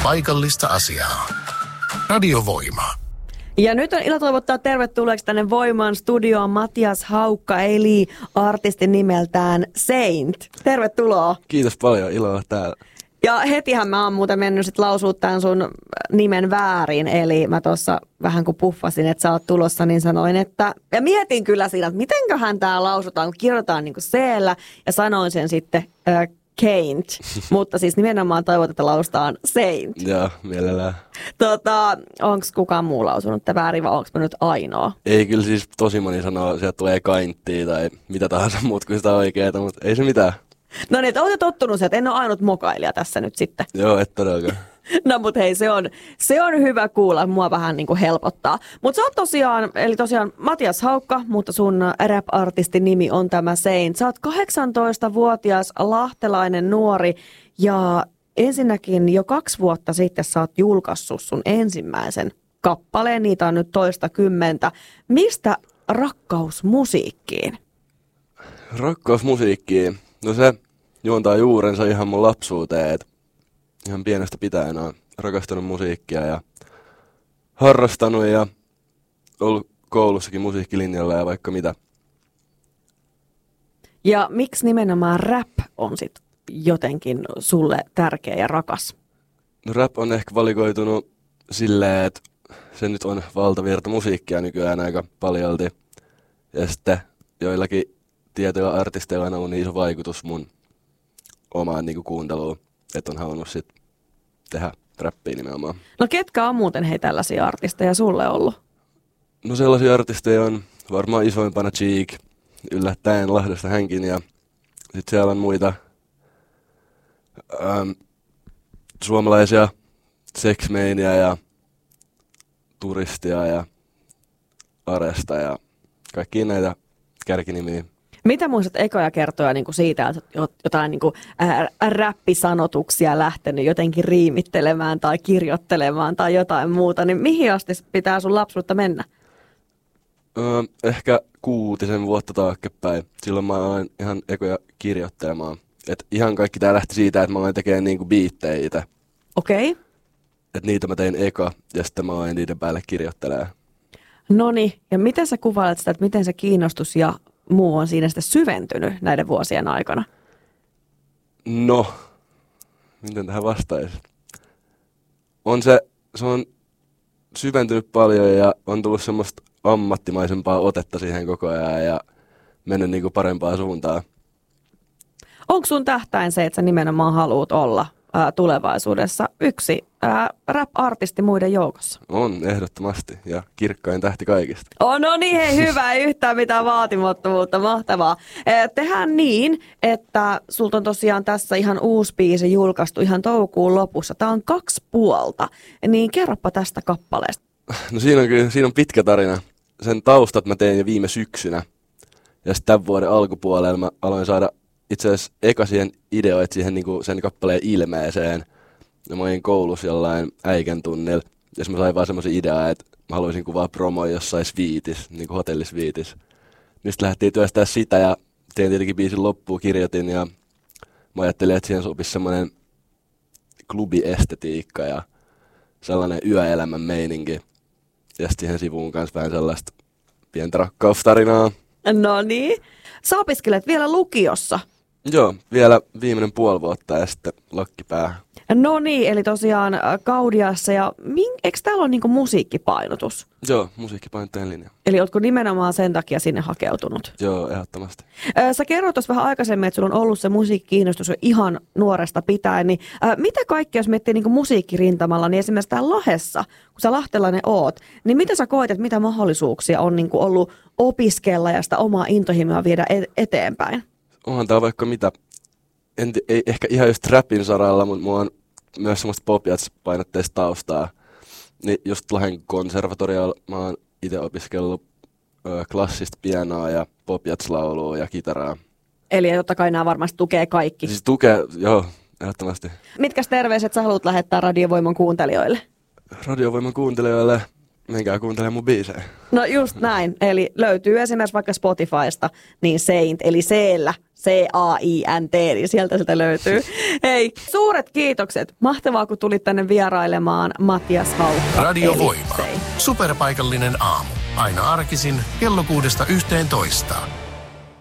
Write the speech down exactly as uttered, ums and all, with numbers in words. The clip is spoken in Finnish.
paikallista asiaa. Radiovoima. Ja nyt on ilo toivottaa tervetulleeksi tänne Voiman studioon Matias Haukka, eli artistin nimeltään Saint. Tervetuloa. Kiitos paljon, ilo olla täällä. Ja hetihän mä oon muuten mennyt sit lausua tämän sun nimen väärin, eli mä tuossa vähän kun puffasin, että sä oot tulossa, niin sanoin, että, ja mietin kyllä siinä, että mitenköhän tää lausutaan, kun kirjoitetaan niinku C-llä, ja sanoin sen sitten äh, Saint, mutta siis nimenomaan toivot, että lausutaan Saint. Joo, mielellään. Tota, onko kukaan muu lausunut tätä väärin, vai onko mä nyt ainoa? Ei, kyllä siis tosi moni sanoo, sieltä tulee kainttia tai mitä tahansa muut kuin sitä oikeeta, mutta ei se mitään. No niin, että ootte tottunut se, että en ole ainut mokailija tässä nyt sitten. Joo, et todellakaan. No mut hei, se on, se on hyvä kuulla, mua vähän niinku helpottaa. Mut sä oot tosiaan, eli tosiaan Matias Haukka, mutta sun rap-artistin nimi on tämä Saint. Sä oot kahdeksantoistavuotias lahtelainen nuori ja ensinnäkin jo kaksi vuotta sitten sä oot julkaissut sun ensimmäisen kappaleen, niitä on nyt toista kymmentä. Mistä rakkaus musiikkiin? Rakkaus musiikkiin? No se juontaa juurensa ihan mun lapsuuteen, että ihan pienestä pitäen olen rakastanut musiikkia ja harrastanut ja ollut koulussakin musiikkilinjalla ja vaikka mitä. Ja miksi nimenomaan rap on sit jotenkin sulle tärkeä ja rakas? No rap on ehkä valikoitunut silleen, että se nyt on valtavirta musiikkia nykyään aika paljolti. Ja sitten joillakin tietyillä artisteilla on ollut niin iso vaikutus mun omaan niinku kuunteluun, että on halunnut sit tehdä räppiä nimenomaan. No ketkä on muuten hei tällaisia artisteja sulle ollut? No sellaisia artisteja on varmaan isoimpana Cheek, yllättäen Lahdesta hänkin, ja sitten siellä on muita ähm, suomalaisia Seksmeiniä ja Turistia ja Aresta ja kaikkia näitä kärkinimiä. Mitä muistat ekoja kertoja niin kuin siitä, että jotain niin kuin, ää, räppisanotuksia lähtenyt jotenkin riimittelemään tai kirjoittelemaan tai jotain muuta, niin mihin asti pitää sun lapsuutta mennä? Öö, ehkä kuutisen vuotta taaksepäin. Silloin mä aloin ihan ekoja kirjoittelemaan. Et ihan kaikki tää lähti siitä, että mä aloin tekemään niinku biittejä itse. Okei. Okay. Et niitä mä tein eka ja sitten mä aloin niiden päälle kirjoittelemaan. Noniin, ja miten sä kuvailet sitä, että miten se kiinnostus ja muu on siinä sitten syventynyt näiden vuosien aikana? No, miten tähän vastaisi? On se, se on syventynyt paljon ja on tullut semmoista ammattimaisempaa otetta siihen koko ajan ja mennyt niinku parempaan suuntaan. Onko sun tähtäin se, että sä nimenomaan haluat olla ää, tulevaisuudessa yksi ää, rap-artisti muiden joukossa? On, ehdottomasti, ja kirkkain tähti kaikista. Oh, no niin, hei, hyvä, ei yhtään mitään vaatimattomuutta, mahtavaa. Eh, tehdään niin, että sulta on tosiaan tässä ihan uusi biisi julkaistu ihan toukokuun lopussa. Tää on kaksi puolta, niin kerropa tästä kappaleesta. No siinä on kyllä, siinä on pitkä tarina. Sen taustat mä tein jo viime syksynä, ja sitten tämän vuoden alkupuolella mä aloin saada itse asiassa eka siihen ideoit siihen niinku sen kappaleen ilmeeseen. Ja mä olin koulussa jollain äikän tunnilla. Ja mä sain vaan semmoisen ideaa, että mä haluaisin kuvaa promoa jossain sviitis, niinku hotellisviitis. Nyt lähdettiin työstää sitä ja tein tietenkin biisin loppuun, kirjoitin ja mä ajattelin, että siihen sopisi semmoinen klubiestetiikka ja sellainen yöelämän meininki. Ja sitten siihen sivuun kanssa vähän sellaista pientä rakkaustarinaa. No niin. Sä opiskelet vielä lukiossa. Joo, vielä viimeinen puoli vuotta ja sitten lakkipäähän. No niin, eli tosiaan äh, Gaudiassa ja min, eikö täällä ole niinku musiikkipainotus? Joo, musiikkipainotteen linja. Eli ootko nimenomaan sen takia sinne hakeutunut? Joo, ehdottomasti. Äh, sä kerroit tuossa vähän aikaisemmin, että sulla on ollut se musiikkikiinnostus jo ihan nuoresta pitäen, niin äh, mitä kaikkea, jos miettii niinku musiikkirintamalla, niin esimerkiksi täällä Lahdessa, kun sä lahtelainen oot, niin mitä sä koet, että mitä mahdollisuuksia on niinku ollut opiskella ja sitä omaa intohimoa viedä et- eteenpäin? Onhan tää vaikka mitä, en, ei ehkä ihan just rapin saralla, mutta mulla on myös semmoista pop-jazz-painotteista taustaa. Niin just Lahden konservatorialla mä oon itse opiskellut ö, klassista pianoa ja pop-jazz-laulua ja kitaraa. Eli totta kai nämä varmasti tukee kaikki. Siis tukee, joo, ehdottomasti. Mitkäs terveiset sä haluat lähettää Radiovoiman kuuntelijoille? Radiovoiman kuuntelijoille Menkää kuuntelemaan mun biisejä. No just näin. Eli löytyy esimerkiksi vaikka Spotifysta, niin Saint, eli C-llä, C-A-I-N-T, niin sieltä sitä löytyy. Hei, suuret kiitokset. Mahtavaa, kun tulit tänne vierailemaan, Matias Haukka. Radio Voima. Superpaikallinen aamu. Aina arkisin kello kuudesta yhteentoista.